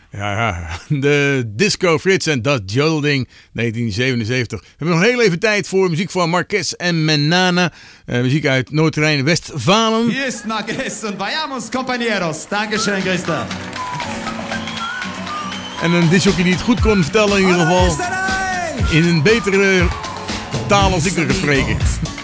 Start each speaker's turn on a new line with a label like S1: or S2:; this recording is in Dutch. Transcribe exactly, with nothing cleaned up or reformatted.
S1: Ja, ja, de Disco Frits en Dat Jodeling negentien zevenenzeventig. We hebben nog heel even tijd voor muziek van Marquez en Menana. Uh, muziek uit Noord-Rijn-Westfalen.
S2: Hier is Marquez en vayamos compañeros. Dankeschön, Christa.
S1: En een disjockey die het goed kon vertellen in ieder geval. In een betere taal als ik er gesproken.